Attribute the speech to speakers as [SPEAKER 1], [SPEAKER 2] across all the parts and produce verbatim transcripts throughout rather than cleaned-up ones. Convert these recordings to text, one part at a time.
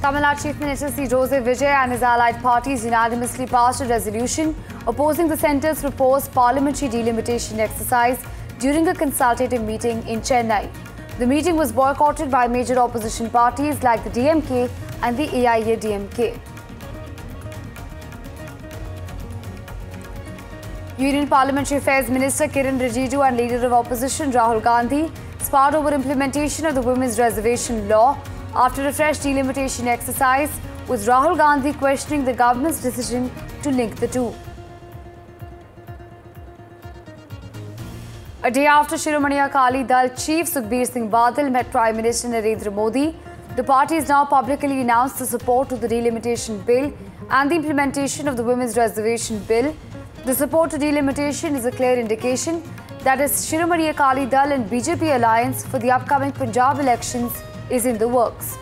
[SPEAKER 1] Tamil Nadu Chief Minister C. Joseph Vijay and his allied parties unanimously passed a resolution opposing the centre's proposed parliamentary delimitation exercise during a consultative meeting in Chennai. The meeting was boycotted by major opposition parties like the D M K and the A I A D M K. Union Parliamentary Affairs Minister Kiren Rijiju and Leader of Opposition Rahul Gandhi sparred over implementation of the Women's Reservation Law after a fresh delimitation exercise, with Rahul Gandhi questioning the government's decision to link the two. A day after Shiromani Akali Dal Chief Sukhbir Singh Badal met Prime Minister Narendra Modi, the party has now publicly announced the support to the delimitation bill and the implementation of the Women's Reservation Bill. The support to delimitation is a clear indication that a Shiromani Akali Dal and B J P alliance for the upcoming Punjab elections is in the works.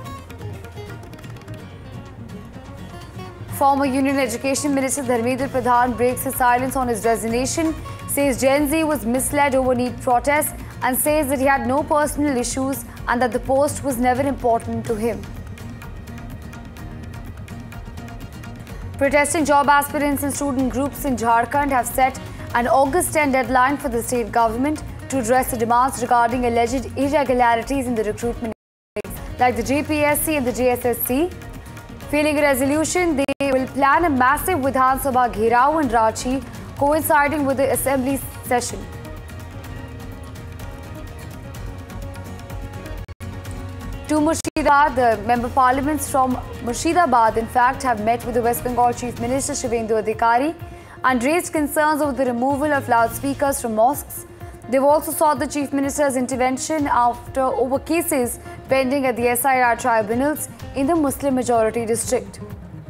[SPEAKER 1] Former Union Education Minister Dharmendra Pradhan breaks his silence on his resignation, says Gen Z was misled over NEET protests and says that he had no personal issues and that the post was never important to him. Protesting job aspirants and student groups in Jharkhand have set an August tenth deadline for the state government to address the demands regarding alleged irregularities in the recruitment, like the G P S C and the G S S C. Failing a resolution, they will plan a massive Vidhan Sabha Ghirao in Ranchi, coinciding with the assembly session. To Murshidabad, the member parliaments from Murshidabad, in fact, have met with the West Bengal Chief Minister Shivendu Adhikari and raised concerns over the removal of loudspeakers from mosques. They've also sought the Chief Minister's intervention after over cases pending at the S I R tribunals in the Muslim majority district.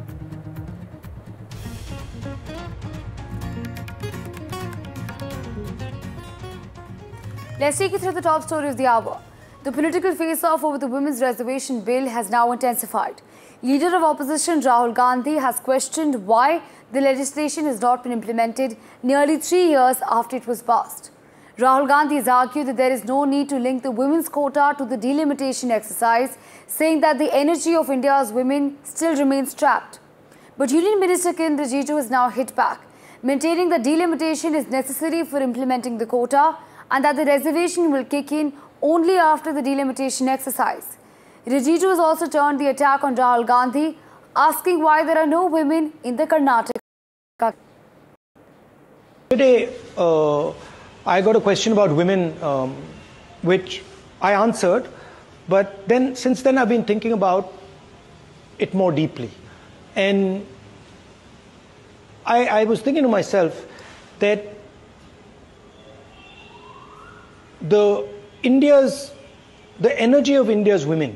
[SPEAKER 1] Let's take you through the top story of the hour. The political face-off over the Women's Reservation Bill has now intensified. Leader of Opposition Rahul Gandhi has questioned why the legislation has not been implemented nearly three years after it was passed. Rahul Gandhi has argued that there is no need to link the women's quota to the delimitation exercise, saying that the energy of India's women still remains trapped. But Union Minister Kiren Rijiju has now hit back, maintaining that delimitation is necessary for implementing the quota and that the reservation will kick in only after the delimitation exercise. Rijiju has also turned the attack on Rahul Gandhi, asking why there are no women in the Karnataka.
[SPEAKER 2] Today, uh, I got a question about women, um, which I answered, but then since then I've been thinking about it more deeply. And I, I was thinking to myself that the India's, the energy of India's women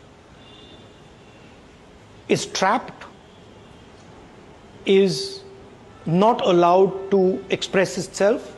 [SPEAKER 2] is trapped, is not allowed to express itself,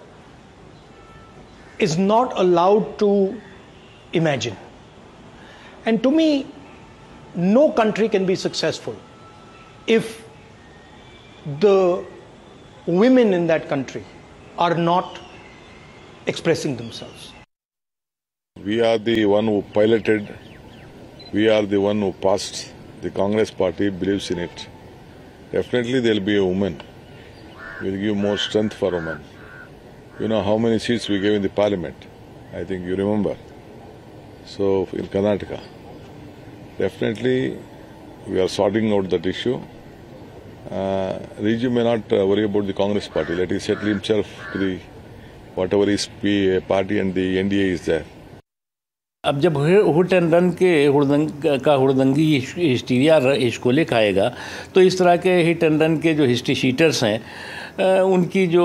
[SPEAKER 2] is not allowed to imagine. And to me, no country can be successful if the women in that country are not expressing themselves.
[SPEAKER 3] We are the one who piloted, we are the one who passed. The Congress party believes in it. Definitely there will be a woman. We will give more strength for women. You know how many seats we gave in the parliament? I think you remember. So in Karnataka, definitely we are sorting out that issue. Uh, Riju may not uh, worry about the Congress party. Let him settle himself to the whatever his party and the N D A is there.
[SPEAKER 4] अब जब हुट and run के हुड़दंग का हुड़दंगी hysteria हिस्कोले खाएगा तो इस तरह के hit and run के जो हिस्ट्री शीटर्स हैं उनकी जो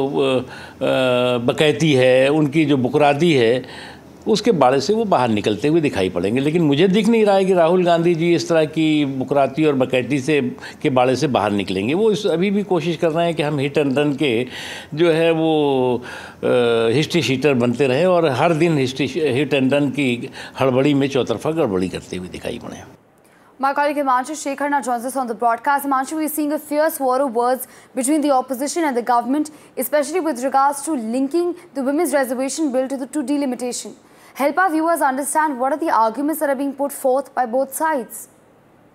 [SPEAKER 4] बकैती है, उनकी जो बुकरादी है, उसके बाड़े से वो बाहर निकलते हुए दिखाई पड़ेंगे। लेकिन मुझे दिख नहीं रहा है कि राहुल गांधी जी इस तरह की बुकराती और बकैती से के बाड़े से बाहर निकलेंगे। वो इस अभी भी कोशिश कर रहे हैं कि हम हिट एंड रन के जो है वो हिस्ट्री शीटर बनते रहे और हर दिन हिस्ट्री हिट एंड रन की हड़बड़ी में चौतरफा गड़बड़ी करते हुए दिखाई पड़े।
[SPEAKER 1] My colleague Himanshu Shekhar now joins us on the broadcast. Himanshu, we're seeing a fierce war of words between the opposition and the government, especially with regards to linking the Women's Reservation Bill to the to delimitation. Help our viewers understand what are the arguments that are being put forth by both sides.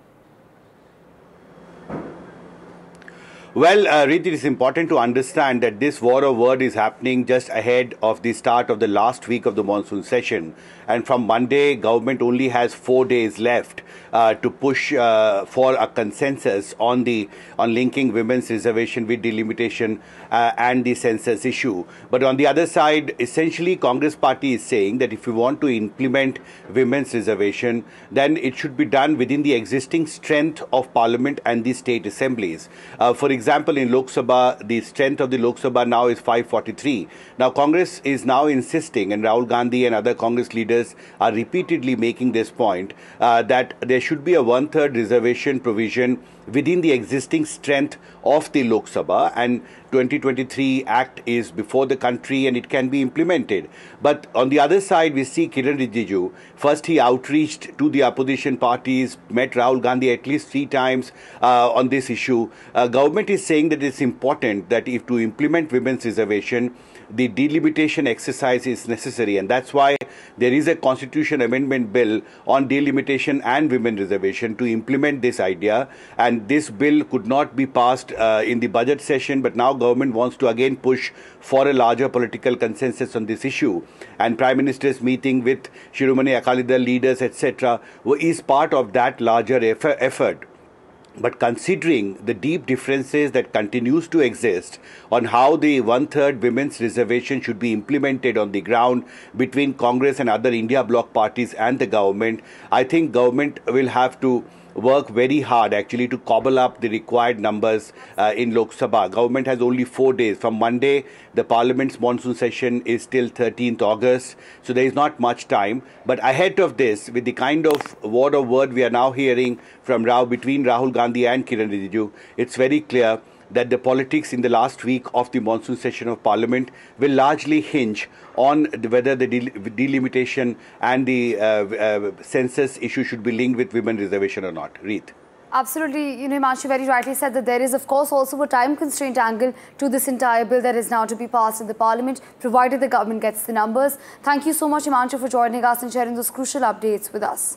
[SPEAKER 5] Well, uh, Reed, it is important to understand that this war of word is happening just ahead of the start of the last week of the monsoon session. And from Monday, government only has four days left uh, to push uh, for a consensus on the on linking women's reservation with delimitation uh, and the census issue. But on the other side, essentially, Congress party is saying that if you want to implement women's reservation, then it should be done within the existing strength of parliament and the state assemblies. Uh, for example, in Lok Sabha, the strength of the Lok Sabha now is five forty-three. Now, Congress is now insisting, and Rahul Gandhi and other Congress leaders are repeatedly making this point, uh, that there should be a one-third reservation provision within the existing strength of the Lok Sabha, and twenty twenty-three Act is before the country and it can be implemented. But on the other side, we see Kiran Rijiju. First, he outreached to the opposition parties, met Rahul Gandhi at least three times uh, on this issue. Uh, government is saying that it's important that if to implement women's reservation, the delimitation exercise is necessary, and that's why there is a constitution amendment bill on delimitation and women reservation to implement this idea. And this bill could not be passed uh, in the budget session, but now government wants to again push for a larger political consensus on this issue. And Prime Minister's meeting with Shiromani Akali Dal leaders, et cetera, is part of that larger effort. But considering the deep differences that continues to exist on how the one-third women's reservation should be implemented on the ground between Congress and other India bloc parties and the government, I think government will have to work very hard actually to cobble up the required numbers uh, in Lok Sabha. Government has only four days. From Monday, the Parliament's monsoon session is till thirteenth August, so there is not much time. But ahead of this, with the kind of war of word we are now hearing from Rao between Rahul Gandhi and Kiran Rijiju, it's very clear that the politics in the last week of the monsoon session of Parliament will largely hinge on whether the del delimitation and the uh, uh, census issue should be linked with women reservation or not. Reet.
[SPEAKER 1] Absolutely. You know, Himanshu very rightly said that there is, of course, also a time constraint angle to this entire bill that is now to be passed in the Parliament, provided the government gets the numbers. Thank you so much, Himanshu, for joining us and sharing those crucial updates with us.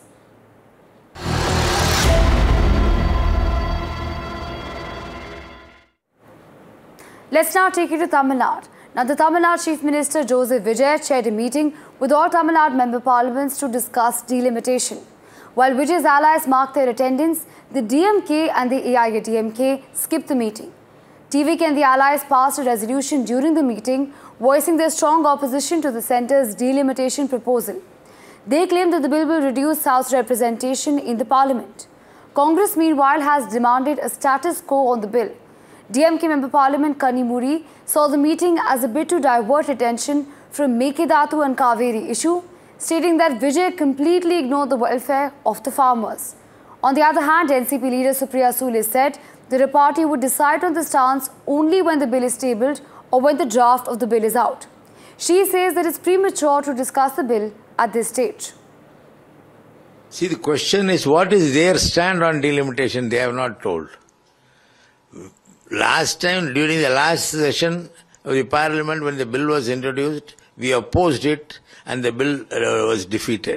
[SPEAKER 1] Let's now take you to Tamil Nadu. Now, the Tamil Nadu Chief Minister Joseph Vijay chaired a meeting with all Tamil Nadu member parliaments to discuss delimitation. While Vijay's allies marked their attendance, the D M K and the A I A D M K skipped the meeting. T V K and the allies passed a resolution during the meeting, voicing their strong opposition to the centre's delimitation proposal. They claim that the bill will reduce South's representation in the parliament. Congress, meanwhile, has demanded a status quo on the bill. D M K Member Parliament Kanimuri saw the meeting as a bid to divert attention from Mekedatu and Kaveri issue, stating that Vijay completely ignored the welfare of the farmers. On the other hand, N C P leader Supriya Sule said that the party would decide on the stance only when the bill is tabled or when the draft of the bill is out. She says that it's premature to discuss the bill at this stage.
[SPEAKER 6] See, the question is, what is their stand on delimitation? They have not told. Last time, during the last session of the Parliament, when the bill was introduced, we opposed it and the bill uh, was defeated.